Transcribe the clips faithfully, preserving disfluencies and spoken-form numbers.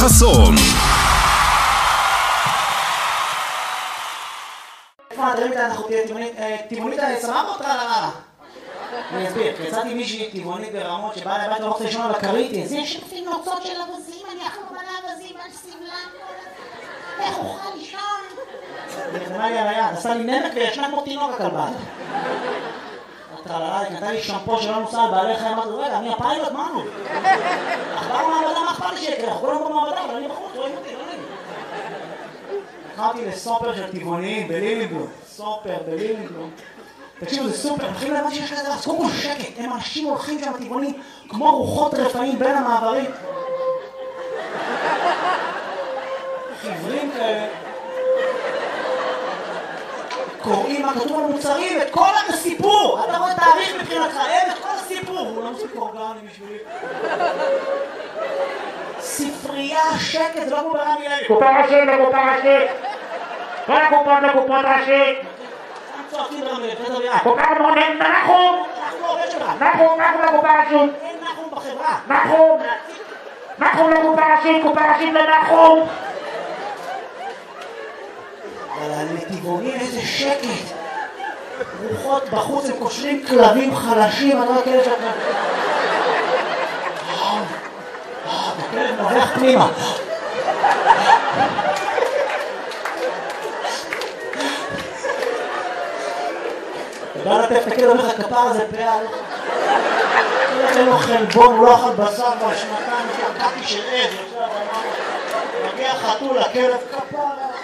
חסון. אנחנו טבעונית סבבה או טרללה? אני אסביר, יצאתי מישהי טבעונית ברמות שבאה לבית לא רוצה לישון על הכרית. זה שותפים נוצות של אבזים, אני אחלום על האבזים, על סבלם, איך אוכל לישון? היא נתנה לי על היד, עשה לי נמק וישנה כמו תינוק הכלבה. הטרללה, היא נתנה לי שמפו שלא נוסע על בעלי חיים, אמרתי, רגע, אני הפיילוט, מה נו? אכבר מעבדה, מה אכפת לי שיקרה? אנחנו כולם במעבדה, אבל אני בחוץ, רואים אותי, לא נעים. לקחתי לסופר של טבעוניים בלילינגלום, סופר בלילינגלום. תקשיבו, זה סופר, הולכים להבן שיש כזה, אז קודם כל שקט, הם אנשים הולכים שם טבעונים כמו רוחות רפאים בין המעברים. חיוורים כאלה. קוראים מה כתוב על מוצרים, את כל הסיפור! אתה רואה תאריך מבחינתך, אין את כל הסיפור! הוא לא מוסיף אורגני בשבילי. ספרייה, שקט, זה לא כמו ברמי לוי. קופה ראשית לקופה ראשית. כל הקופות לקופות ראשית. צועקים ברמי לוי, זה דרייה. קופה מונן, נחום! אנחנו עובד שלך. נחום, נחום לקופה ראשית. אין נחום בחברה. נחום! נחום לקופה ראשית, קופה ראשית לנחום! אבל הנתיבונים איזה שקט. רוחות בחוץ, הם קושרים כלבים חלשים, אני לא יודע כאלה שאתה... הכלב נובח פנימה. אתה בא לטף את הכלב, אומר לך כפר הזה פעל. אין לו חלבון, הוא לא אכל בשר כבר שנתיים, שקעתי של עז. מגיע חתול, הכלב כפר.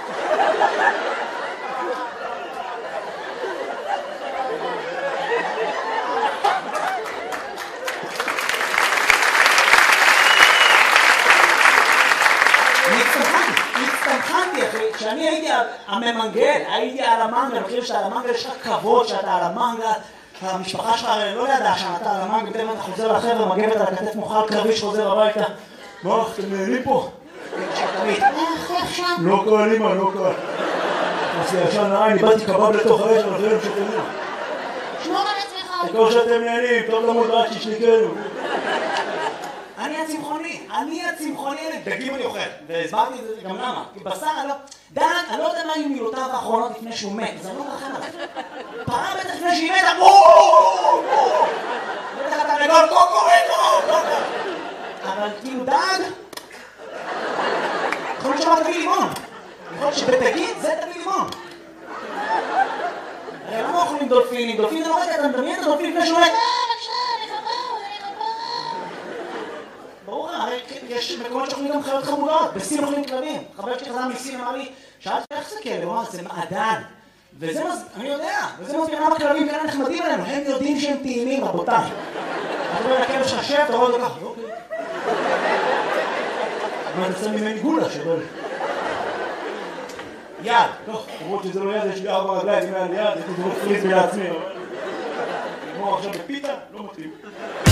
כשאני הייתי הממנגל, הייתי על המנגל, אני חושב שאתה על המנגל יש לך כבוד שאתה על המנגל, המשפחה שלך לא ידעה שאתה על המנגל, בטח אתה חוזר לחבר'ה, מגבת על הכתף מוכל קרבי שחוזר הביתה. מה, אתם נהנים פה? לא קל, אמא, לא קל. עשי ישן נעי, איבדתי קבב לתוך האש, אבל חייבים שתהנו. שמור על עצמך. תקור שאתם נהנים, טוב למוד רק שישליקנו. אני הצמחוני, אני הצמחוני, דגים אני אוכל, והסברתי את זה גם למה, כי בשר אני לא, דג, אני לא יודע מה היו מילותיו האחרונות לפני שהוא מת, אז אני לא מרחם עליו. פרה בטח לפני שהיא מתה, בואו! בטח אתה לגול, קוקוריקו! אבל כאילו דג, יכול להיות שאמר תביא לימון, יכול להיות שבדגית זה תביא לימון. הרי למה אוכלים דולפינים? דולפינים זה לא רגע, אתה מדמיין את הדולפין לפני שהוא מת? ברור, הרי יש מקומות שאוכלים גם חיות חמודות, בסין אוכלים כלבים. חבר שלי חזר מסין אמר לי, שאלתי איך זה כלב? הוא אמר, זה מעדן. וזה, אני יודע, וזה מסביר למה כלבים כאלה נחמדים עלינו, הם יודעים שהם טעימים, רבותיי. אתה רואה לכלב שלך שב, אתה רואה אותו ככה, אוקיי. אבל אני שם ממני גולה שבא לי. יד, טוב, למרות שזה לא יד, יש לי ארבע רגליים, אם היה לי יד, הייתי דורך פריז לעצמי. נגמור עכשיו בפיתה, לא מתאים.